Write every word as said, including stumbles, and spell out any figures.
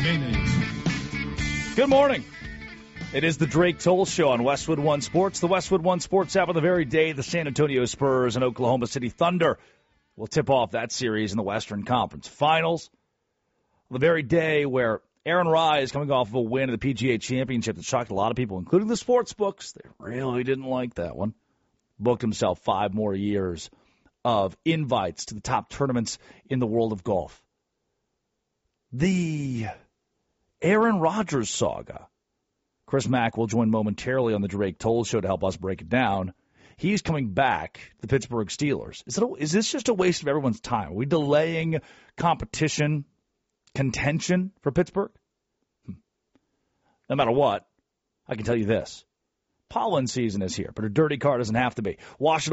remaining. Good morning. It is the Drake Toll Show on Westwood One Sports. The Westwood One Sports app on the very day the San Antonio Spurs and Oklahoma City Thunder will tip off that series in the Western Conference Finals. The very day where Aaron Rai is coming off of a win at the P G A Championship that shocked a lot of people, including the sports books. They really didn't like that one. Booked himself five more years of invites to the top tournaments in the world of golf. The Aaron Rodgers saga. Chris Mack will join momentarily on the Drake Toll Show to help us break it down. He's coming back to the Pittsburgh Steelers. Is, it a, is this just a waste of everyone's time? Are we delaying competition, contention for Pittsburgh? Hmm. No matter what, I can tell you this. Pollen season is here, but a dirty car doesn't have to be. Wash it